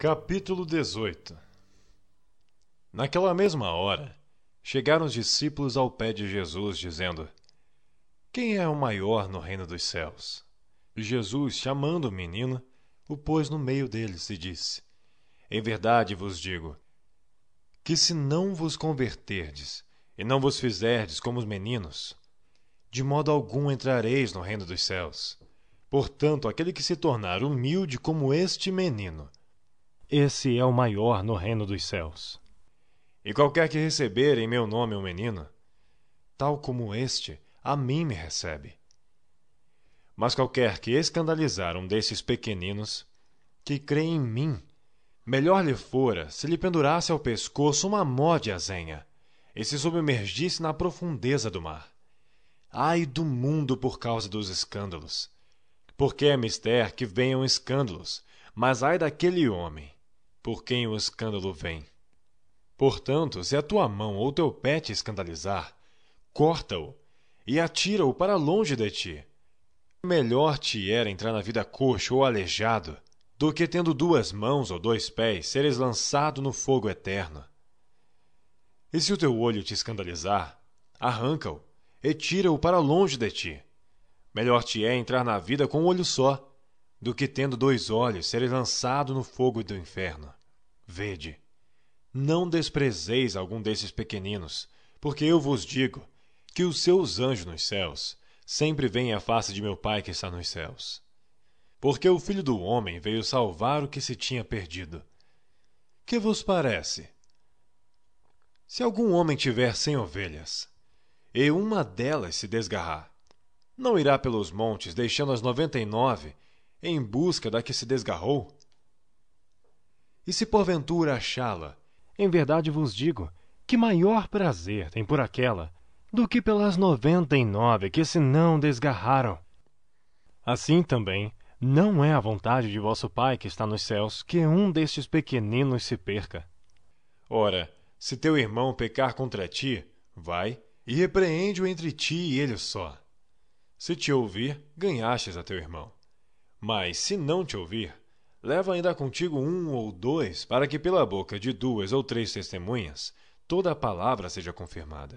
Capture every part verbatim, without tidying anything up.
Capítulo dezoito. Naquela mesma hora, chegaram os discípulos ao pé de Jesus, dizendo: Quem é o maior no reino dos céus? Jesus, chamando o menino, o pôs no meio deles e disse: Em verdade vos digo, que se não vos converterdes e não vos fizerdes como os meninos, de modo algum entrareis no reino dos céus. Portanto, aquele que se tornar humilde como este menino, esse é o maior no reino dos céus. E qualquer que receber em meu nome um menino, tal como este, a mim me recebe. Mas qualquer que escandalizar um desses pequeninos, que crê em mim, melhor lhe fora se lhe pendurasse ao pescoço uma mó de azenha, e se submergisse na profundeza do mar. Ai do mundo por causa dos escândalos! Porque é mister que venham escândalos, mas ai daquele homem por quem o escândalo vem. Portanto, se a tua mão ou teu pé te escandalizar, corta-o e atira-o para longe de ti. Melhor te era entrar na vida coxo ou aleijado, do que tendo duas mãos ou dois pés, seres lançado no fogo eterno. E se o teu olho te escandalizar, arranca-o e tira-o para longe de ti. Melhor te é entrar na vida com um olho só, do que tendo dois olhos, seres lançado no fogo do inferno. Vede, não desprezeis algum desses pequeninos, porque eu vos digo que os seus anjos nos céus sempre veem a face de meu Pai que está nos céus. Porque o Filho do Homem veio salvar o que se tinha perdido. Que vos parece? Se algum homem tiver cem ovelhas, e uma delas se desgarrar, não irá pelos montes, deixando as noventa e nove, em busca da que se desgarrou? E se porventura achá-la, em verdade vos digo, que maior prazer tem por aquela, do que pelas noventa e nove que se não desgarraram. Assim também, não é a vontade de vosso Pai que está nos céus que um destes pequeninos se perca. Ora, se teu irmão pecar contra ti, vai e repreende-o entre ti e ele só. Se te ouvir, ganhastes a teu irmão. Mas, se não te ouvir, leva ainda contigo um ou dois, para que pela boca de duas ou três testemunhas toda a palavra seja confirmada.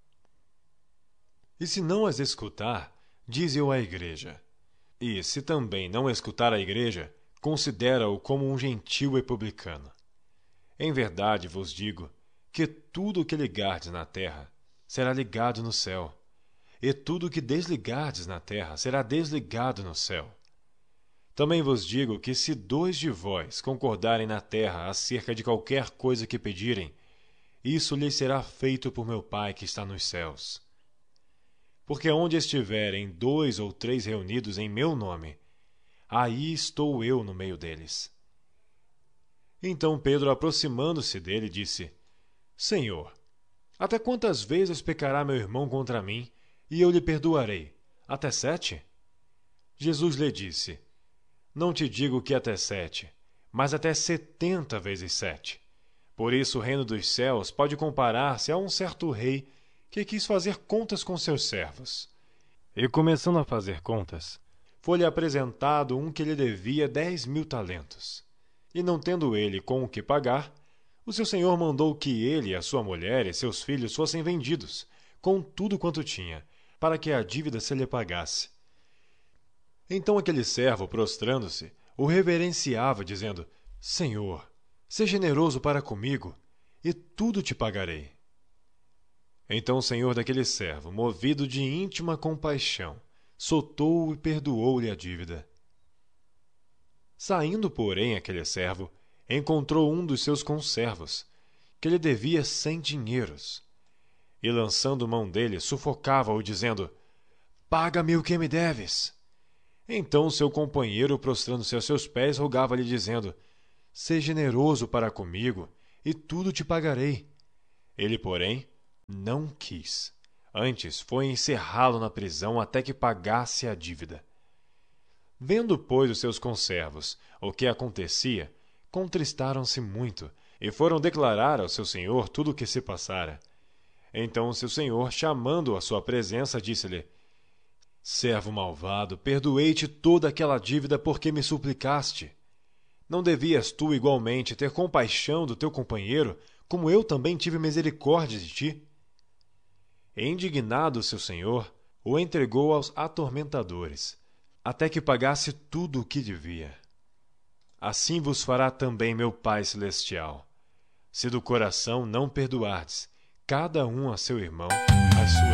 E se não as escutar, dize-o à igreja. E, se também não escutar a igreja, considera-o como um gentil e publicano. Em verdade vos digo que tudo o que ligardes na terra será ligado no céu, e tudo o que desligardes na terra será desligado no céu. Também vos digo que se dois de vós concordarem na terra acerca de qualquer coisa que pedirem, isso lhes será feito por meu Pai que está nos céus. Porque onde estiverem dois ou três reunidos em meu nome, aí estou eu no meio deles. Então Pedro, aproximando-se dele, disse: Senhor, até quantas vezes pecará meu irmão contra mim, e eu lhe perdoarei? Até sete? Jesus lhe disse: Não te digo que até sete, mas até setenta vezes sete. Por isso o reino dos céus pode comparar-se a um certo rei que quis fazer contas com seus servos. E começando a fazer contas, foi-lhe apresentado um que lhe devia dez mil talentos. E não tendo ele com o que pagar, o seu senhor mandou que ele, a sua mulher e seus filhos fossem vendidos, com tudo quanto tinha, para que a dívida se lhe pagasse. Então aquele servo, prostrando-se, o reverenciava, dizendo: Senhor, seja generoso para comigo, e tudo te pagarei. Então o senhor daquele servo, movido de íntima compaixão, soltou-o e perdoou-lhe a dívida. Saindo, porém, aquele servo, encontrou um dos seus conservos, que lhe devia cem dinheiros, e lançando mão dele, sufocava-o, dizendo: Paga-me o que me deves. Então seu companheiro, prostrando-se aos seus pés, rogava-lhe, dizendo: Seja generoso para comigo, e tudo te pagarei. Ele, porém, não quis. Antes foi encerrá-lo na prisão até que pagasse a dívida. Vendo, pois, os seus conservos o que acontecia, contristaram-se muito, e foram declarar ao seu senhor tudo o que se passara. Então o seu senhor, chamando-o à sua presença, disse-lhe: Servo malvado, perdoei-te toda aquela dívida porque me suplicaste. Não devias tu igualmente ter compaixão do teu companheiro, como eu também tive misericórdia de ti? Indignado seu senhor, o entregou aos atormentadores, até que pagasse tudo o que devia. Assim vos fará também meu Pai Celestial, se do coração não perdoardes, cada um a seu irmão, as suas